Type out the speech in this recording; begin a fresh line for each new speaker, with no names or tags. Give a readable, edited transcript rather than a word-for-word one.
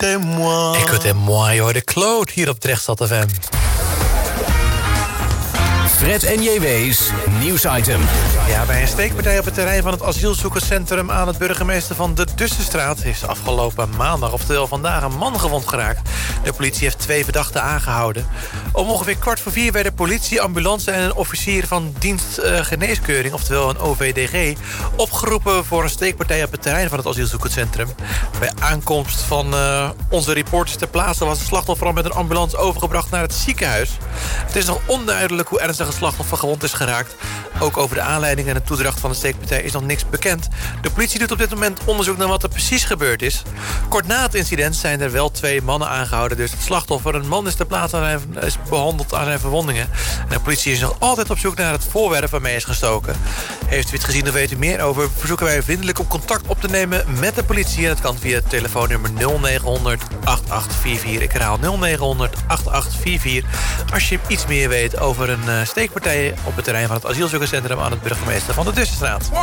Écoutez-moi.
Écoutez-moi, je hoort de Claude hier op Drechtstad FM.
Fred en JW's nieuwsitem.
Ja, bij een steekpartij op het terrein van het asielzoekerscentrum aan het burgemeester van de Dussenstraat is afgelopen maandag, oftewel vandaag, een man gewond geraakt. De politie heeft 2 verdachten aangehouden. Om ongeveer 3:15 werden politie, ambulance en een officier van dienst geneeskeuring, oftewel een OVDG, opgeroepen voor een steekpartij op het terrein van het asielzoekerscentrum. Bij aankomst van onze reporters ter plaatse was het slachtoffer al met een ambulance overgebracht naar het ziekenhuis. Het is nog onduidelijk hoe ernstig het slachtoffer gewond is geraakt. Ook over de aanleiding en de toedracht van de steekpartij is nog niks bekend. De politie doet op dit moment onderzoek naar wat er precies gebeurd is. Kort na het incident zijn er wel 2 mannen aangehouden. Dus het slachtoffer, een man, is ter plaatse is behandeld aan zijn verwondingen. En de politie is nog altijd op zoek naar het voorwerp waarmee hij is gestoken. Heeft u het gezien of weet u meer over? Verzoeken wij vriendelijk om contact op te nemen met de politie. En dat kan via het telefoonnummer 0900 8844. Ik herhaal 0900 8844. Als je iets meer weet over een steekpartij op het terrein van het asielzoekerscentrum aan het burgemeester van de Dussenstraat.